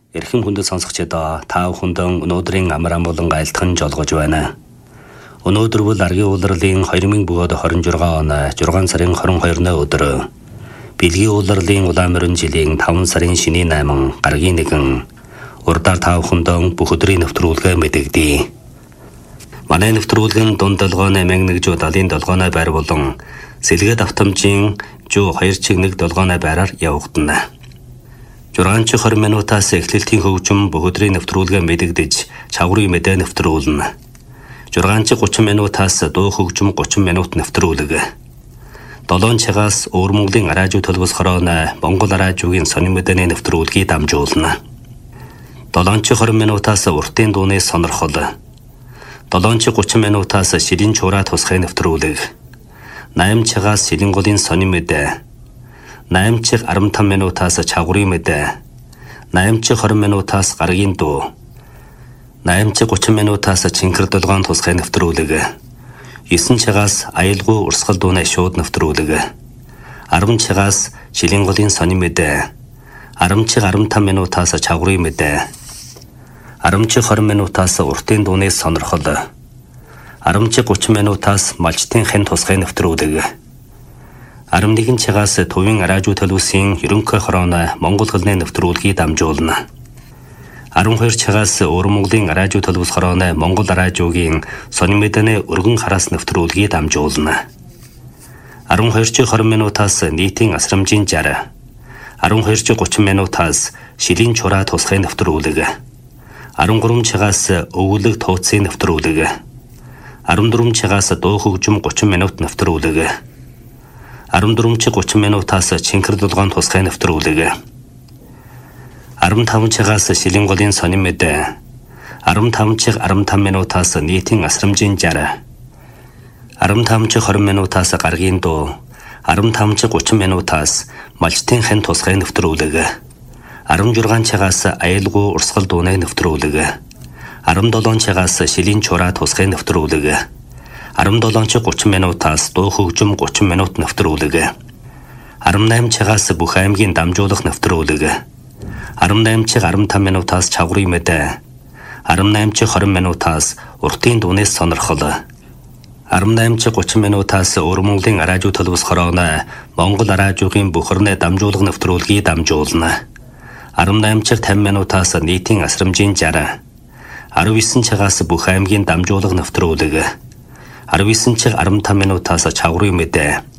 Эрхэм хүндэт сонсогчдоо та бүхэндээ өнөөдрийн амар амгалан айлтхан жолгож байна. Өнөөдөр бол аргийн улирлын 2026 оны 6 сарын 22-ны өдөр. Бэлгийн улирлын улаан морин жилийн 5 сарын шөнийн 8 гаргийн 1 урдаар та бүхэндээ бүх өдрийн нэвтрүүлгээ мэдэгдэе. Манай нэвтрүүлгийн дунд долгооны 1170-ийн долгооны байр болон сэлгээд автомжийн 2.1 долгооны байраар явагдана. 6-20 минутаас эхлэлтийн хөгжим бүх өдрийн нэвтрүүлгээ мэдэгдэж чаврын мэдээ нэвтрүүлнэ. 6-30 минутаас дуу хөгжим 30 минут нэвтрүүлэг. 7 цагаас Өвөр Монголын радио төлбөс хорооны Монгол радиогийн сонин мэдээний нэвтрүүлгийг дамжуулна. 7-20 минутаас уртын дууны сонирхол. 7-30 минутаас шилэн чураа тусгай нэвтрүүлэг. 8 цагаас шилэн голын сонин мэдээ. 8-15 минутаас чаврын мэдээ. 8-20 минутаас гаргийн дуу. 8-30 минутаас чинхэр долгоон тусгай нэвтрүүлэг. 9 цагаас аялгүй урсгал дууны шууд нэвтрүүлэг. 10 цагаас шилэн голын сонин мэдээ. 10-15 минутаас чаврын мэдээ. 10-20 минутаас уртын дууны сонирхол. 10-30 минутаас малчтын хэн тусгай нэвтрүүлэг. 11 цагаас төвийн радио төлөвсийн ерөнхий хорооны Монгол хэлний нэвтрүүлгийг дамжуулна. 12 цагаас Өвөр Монголын радио төлөвс хорооны Монгол радиогийн сонин мэдээний өргөн хараас нэвтрүүлгийг дамжуулна. 12-20 минутаас нийтийн асрамжийн 60. 12-30 минутаас шилэн чураа тусгай нэвтрүүлэг. 13 цагаас өвлөг тууцын нэвтрүүлэг. 14 цагаас дуу хөгжим 30 минут нэвтрүүлэг. 14-30 минутаас чинхэр долгоон тусгай нэвтрүүлэг. 15 цагаас шилэн голын сонин мэдээ. 15-15 минутаас нийтийн асрамжийн 60. 15-20 минутаас гаргийн дуу. 15-30 минутаас малчтын хэн тусгай нэвтрүүлэг. 16 цагаас аялгүй урсгал дууны нэвтрүүлэг. 17 цагаас шилэн чураа тусгай нэвтрүүлэг. 17-30 минутаас дуу хөгжим 30 минут нэвтрүүлэг. 18 цагаас бүх аймгийн дамжуулах нэвтрүүлэг. 18-15 минутаас чаврын мэдээ. 18-20 минутаас уртын дууны сонирхол. 18-30 минутаас Өвөр Монголын радио төлөвс хорооны Монгол радиогийн бүхэрний дамжуулах нэвтрүүлгийг дамжуулна. 18-50 минутаас нийтийн асрамжийн 60. 19 цагаас бүх аймгийн дамжуулах нэвтрүүлэг. 19-15 минутаас чаврын мэдээ.